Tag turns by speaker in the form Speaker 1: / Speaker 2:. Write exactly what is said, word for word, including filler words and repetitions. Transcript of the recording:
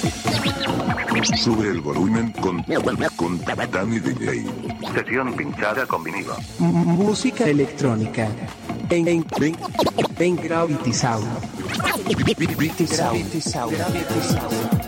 Speaker 1: Sube el volumen con, con Dani D J.
Speaker 2: Sesión pinchada con vinilo.
Speaker 3: M- música electrónica. En, en, en, en Gravity Sound. Gravity Sound. Gravity Sound.